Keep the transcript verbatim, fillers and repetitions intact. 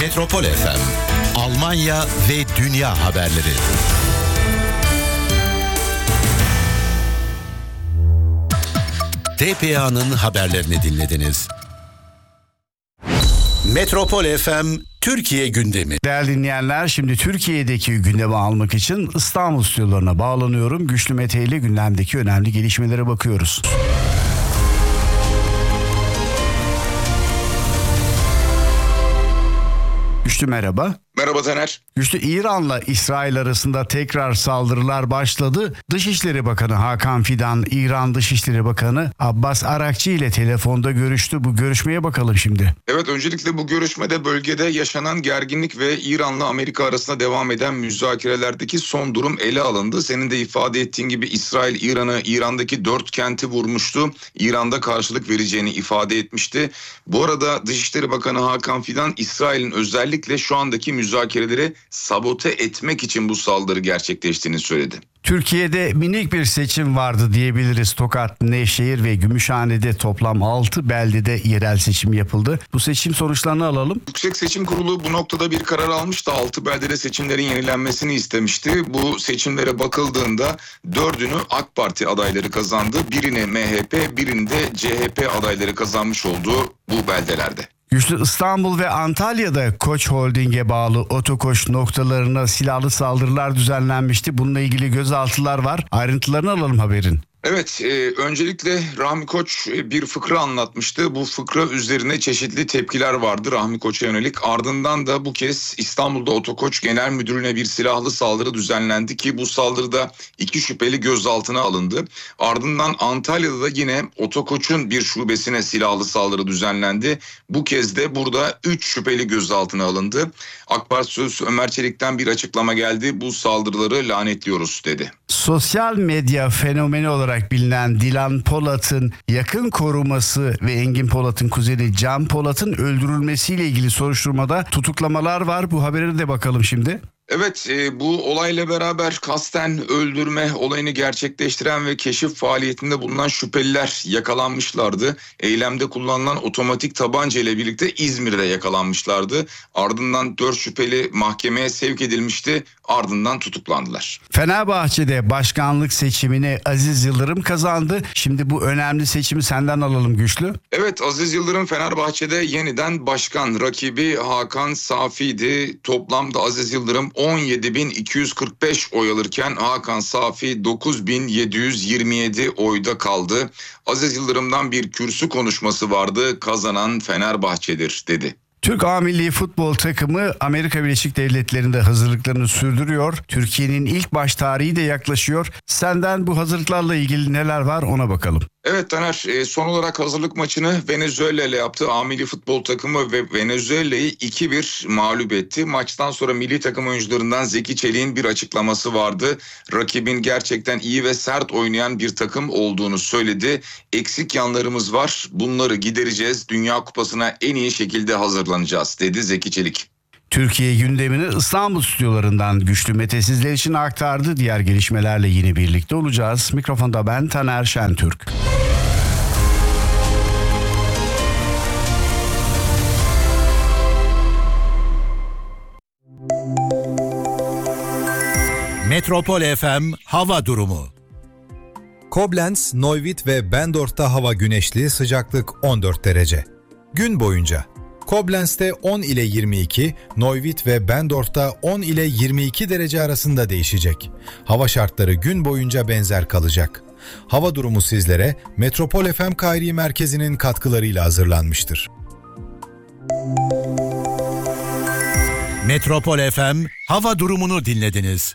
Metropol F M, Almanya ve dünya haberleri. T P A'nın haberlerini dinlediniz. Metropol F M Türkiye gündemi. Değerli dinleyenler, şimdi Türkiye'deki gündemi almak için İstanbul stüdyolarına bağlanıyorum. Güçlü Mete ile gündemdeki önemli gelişmelere bakıyoruz. Güçlü merhaba. Merhaba Taner. Güçlü, İran'la İsrail arasında tekrar saldırılar başladı. Dışişleri Bakanı Hakan Fidan, İran Dışişleri Bakanı Abbas Arakçı ile telefonda görüştü. Bu görüşmeye bakalım şimdi. Evet, öncelikle bu görüşmede bölgede yaşanan gerginlik ve İran'la Amerika arasında devam eden müzakerelerdeki son durum ele alındı. Senin de ifade ettiğin gibi İsrail İran'ı, İran'daki dört kenti vurmuştu. İran'da karşılık vereceğini ifade etmişti. Bu arada Dışişleri Bakanı Hakan Fidan, İsrail'in özellikle şu andaki müzakereleri sabote etmek için bu saldırı gerçekleştiğini söyledi. Türkiye'de minik bir seçim vardı diyebiliriz. Tokat, Nevşehir ve Gümüşhane'de toplam altı beldede yerel seçim yapıldı. Bu seçim sonuçlarını alalım. Yüksek Seçim Kurulu bu noktada bir karar almıştı. altı beldede seçimlerin yenilenmesini istemişti. Bu seçimlere bakıldığında dördünü AK Parti adayları kazandı. Birini M H P, birini de C H P adayları kazanmış olduğu bu beldelerde. Güçlü, İstanbul ve Antalya'da Koç Holding'e bağlı otokoş noktalarına silahlı saldırılar düzenlenmişti. Bununla ilgili gözaltılar var. Ayrıntılarını alalım haberin. Evet, e, öncelikle Rahmi Koç e, bir fıkra anlatmıştı. Bu fıkra üzerine çeşitli tepkiler vardı Rahmi Koç'a yönelik. Ardından da bu kez İstanbul'da Otokoç Genel Müdürlüğü'ne bir silahlı saldırı düzenlendi ki bu saldırıda iki şüpheli gözaltına alındı. Ardından Antalya'da da yine Otokoç'un bir şubesine silahlı saldırı düzenlendi. Bu kez de burada üç şüpheli gözaltına alındı. AK Parti Sözcüsü Ömer Çelik'ten bir açıklama geldi. Bu saldırıları lanetliyoruz dedi. Sosyal medya fenomeni olarak bilinen Dilan Polat'ın yakın koruması ve Engin Polat'ın kuzeni Can Polat'ın öldürülmesiyle ilgili soruşturmada tutuklamalar var. Bu habere de bakalım şimdi. Evet, e, bu olayla beraber kasten öldürme olayını gerçekleştiren ve keşif faaliyetinde bulunan şüpheliler yakalanmışlardı. Eylemde kullanılan otomatik tabanca ile birlikte İzmir'de yakalanmışlardı. Ardından dört şüpheli mahkemeye sevk edilmişti. Ardından tutuklandılar. Fenerbahçe'de başkanlık seçimini Aziz Yıldırım kazandı. Şimdi bu önemli seçimi senden alalım Güçlü. Evet, Aziz Yıldırım Fenerbahçe'de yeniden başkan. Rakibi Hakan Safi'ydi. Toplamda Aziz Yıldırım on yedi bin iki yüz kırk beş oy alırken Hakan Safi dokuz bin yedi yüz yirmi yedi oyda kaldı. Aziz Yıldırım'dan bir kürsü konuşması vardı. Kazanan Fenerbahçe'dir dedi. Türk A Milli Futbol takımı Amerika Birleşik Devletleri'nde hazırlıklarını sürdürüyor. Türkiye'nin ilk baş tarihi de yaklaşıyor. Senden bu hazırlıklarla ilgili neler var ona bakalım. Evet Taner, son olarak hazırlık maçını Venezuela ile yaptı. A Milli Futbol takımı ve Venezuela'yı iki bir mağlup etti. Maçtan sonra milli takım oyuncularından Zeki Çelik'in bir açıklaması vardı. Rakibin gerçekten iyi ve sert oynayan bir takım olduğunu söyledi. Eksik yanlarımız var, bunları gidereceğiz. Dünya Kupası'na en iyi şekilde hazırlanacağız dedi Zeki Çelik. Türkiye gündemini İstanbul stüdyolarından Güçlü Mete sizler için aktardı. Diğer gelişmelerle yine birlikte olacağız. Mikrofonda ben Taner Şentürk. Metropol F M hava durumu. Koblenz, Neuwied ve Bendorf'ta hava güneşli, sıcaklık on dört derece. Gün boyunca Koblenz'te on ile yirmi iki, Neuwied ve Bendorf'ta on ile yirmi iki derece arasında değişecek. Hava şartları gün boyunca benzer kalacak. Hava durumu sizlere Metropol F M Kairi Merkezi'nin katkılarıyla hazırlanmıştır. Metropol F M hava durumunu dinlediniz.